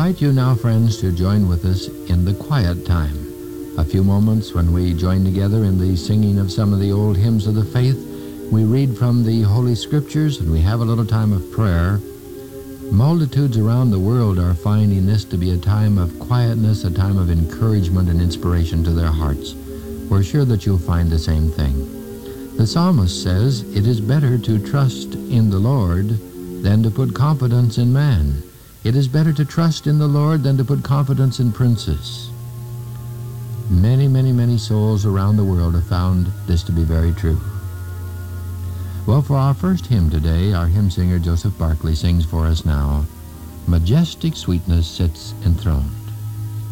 invite you now, friends, to join with us in the quiet time. A few moments when we join together in the singing of some of the old hymns of the faith. We read from the Holy Scriptures and we have a little time of prayer. Multitudes around the world are finding this to be a time of quietness, a time of encouragement and inspiration to their hearts. We're sure that you'll find the same thing. The psalmist says, "It is better to trust in the Lord than to put confidence in man. It is better to trust in the Lord than to put confidence in princes." Many, many, many souls around the world have found this to be very true. Well, for our first hymn today, our hymn singer Joseph Barclay sings for us now, "Majestic Sweetness Sits Enthroned."